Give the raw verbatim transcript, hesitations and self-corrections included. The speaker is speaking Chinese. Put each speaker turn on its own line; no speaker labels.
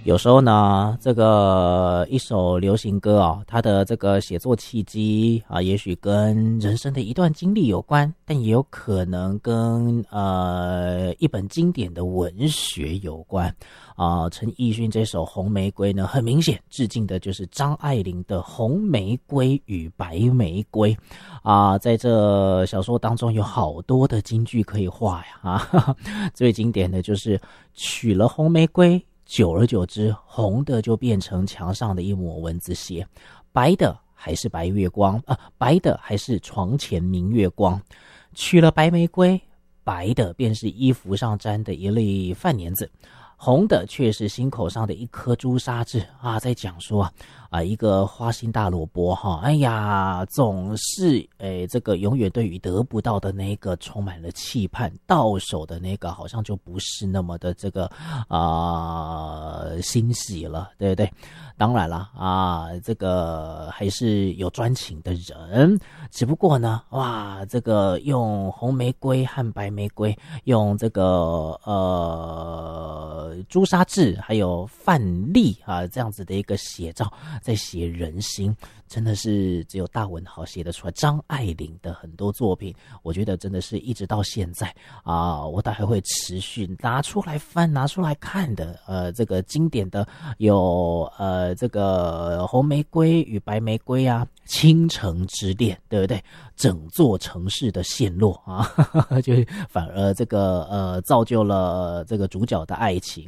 有时候呢，这个一首流行歌啊，它的这个写作契机啊，也许跟人生的一段经历有关，但也有可能跟呃一本经典的文学有关啊。陈奕迅这首《红玫瑰》呢，很明显致敬的就是张爱玲的《红玫瑰与白玫瑰》啊。在这小说当中有好多的金句可以画呀啊，呵呵，最经典的就是取了红玫瑰。久而久之，红的就变成墙上的一抹蚊子血，白的还是白月光啊，白的还是床前明月光。取了白玫瑰，白的便是衣服上沾的一粒饭粘子，红的却是心口上的一颗朱砂痣啊。在讲说啊，啊一个花心大萝卜哈，哎呀，总是诶这个永远对于得不到的那个充满了期盼，到手的那个好像就不是那么的这个啊、呃、欣喜了，对不对？当然了啊，这个还是有专情的人，只不过呢，哇，这个用红玫瑰和白玫瑰，用这个呃朱砂痣还有范例啊这样子的一个写照，在写人心，真的是只有大文豪写得出来。张爱玲的很多作品，我觉得真的是一直到现在啊，我都还会持续拿出来翻、拿出来看的。呃，这个经典的有呃这个红玫瑰与白玫瑰啊，倾城之恋，对不对？整座城市的陷落啊，就反而这个呃造就了这个主角的爱情